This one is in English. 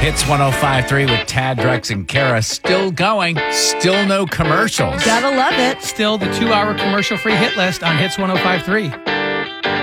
Hits 105.3 with Tad, Drex, and Kara. Still going. Still no commercials. Gotta love it. Still the 2-hour commercial-free hit list on Hits 105.3.